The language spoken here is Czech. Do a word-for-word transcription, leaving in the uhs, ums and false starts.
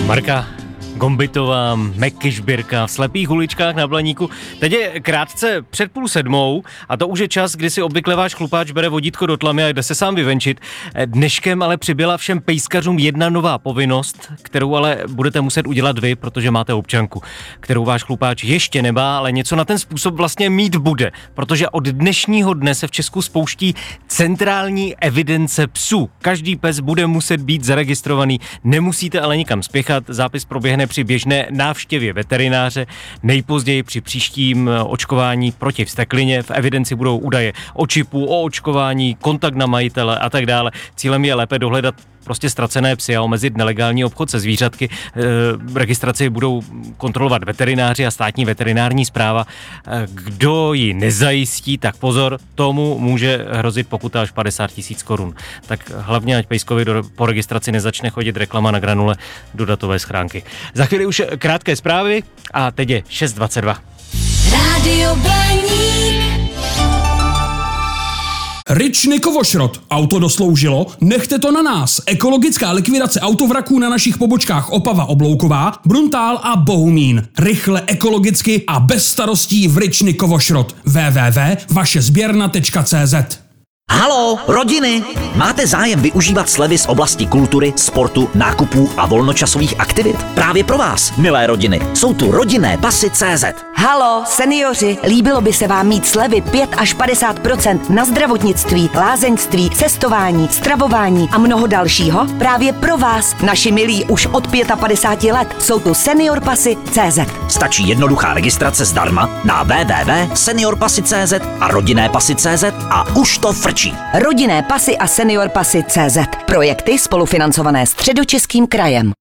Marka Gombitová, Meky Žbírka v slepých uličkách na Blaníku. Teď je krátce před půl sedmou a to už je čas, kdy si obvykle váš chlupáč bere vodítko do tlamy a jde se sám vyvenčit. Dneškem ale přibyla všem pejskařům jedna nová povinnost, kterou ale budete muset udělat vy, protože máte občanku, kterou váš chlupáč ještě nemá, ale něco na ten způsob vlastně mít bude, protože od dnešního dne se v Česku spouští centrální evidence psů. Každý pes bude muset být zaregistrovaný, nemusíte ale nikam spěchat, zápis proběhne při běžné návštěvě veterináře, nejpozději při příštím očkování proti vzteklině. V evidenci budou údaje o čipu, o očkování, kontakt na majitele a tak dále. Cílem je lépe dohledat prostě ztracené psy a omezit nelegální obchod se zvířatky. E, registraci budou kontrolovat veterináři a státní veterinární správa. E, kdo ji nezajistí, tak pozor, tomu může hrozit pokuta až padesát tisíc korun. Tak hlavně, ať pejskovi do, po registraci nezačne chodit reklama na granule do datové schránky. Za chvíli už krátké zprávy a teď je šest dvacet dva. Rádio Blaník. Ryčny Kovošrot. Auto dosloužilo? Nechte to na nás. Ekologická likvidace autovraků na našich pobočkách Opava Oblouková, Bruntál a Bohumín. Rychle, ekologicky a bez starostí v Ryčny Kovošrot. w w w tečka vaše sběrna tečka c z. Halo, rodiny! Máte zájem využívat slevy z oblasti kultury, sportu, nákupů a volnočasových aktivit? Právě pro vás, milé rodiny, jsou tu rodinné pasy tečka cé zet. Halo, seniori, líbilo by se vám mít slevy pět až padesát procent na zdravotnictví, lázeňství, cestování, stravování a mnoho dalšího? Právě pro vás, naši milí už od padesát pět let, jsou tu senior pasy tečka cé zet. Stačí jednoduchá registrace zdarma na w w w tečka senior pasy tečka cé zet a rodinné pasy tečka cé zet a už to frčí. Rodinné pasy a senior pasy tečka cé zet. Projekty spolufinancované Středočeským krajem.